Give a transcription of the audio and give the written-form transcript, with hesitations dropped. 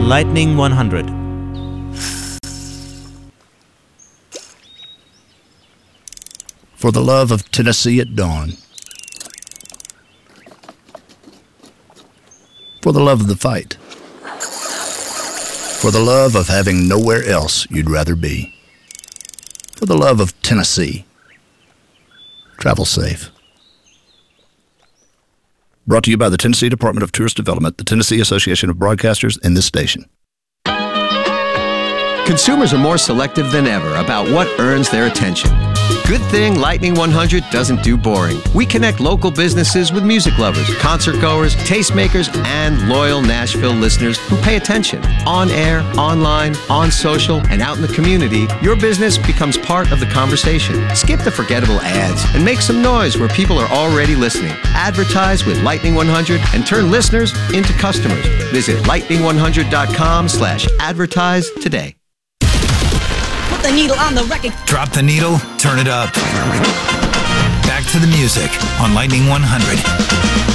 Lightning 100. For the love of Tennessee at dawn. For the love of the fight. For the love of having nowhere else you'd rather be. For the love of Tennessee. Travel safe. Brought to you by the Tennessee Department of Tourist Development, the Tennessee Association of Broadcasters, and this station. Consumers are more selective than ever about what earns their attention. Good thing Lightning 100 doesn't do boring. We connect local businesses with music lovers, concert goers, tastemakers, and loyal Nashville listeners who pay attention. On air, online, on social, and out in the community, your business becomes part of the conversation. Skip the forgettable ads and make some noise where people are already listening. Advertise with Lightning 100 and turn listeners into customers. Visit lightning100.com/advertise today. Put the needle on the record. Drop the needle, turn it up. Back to the music on Lightning 100.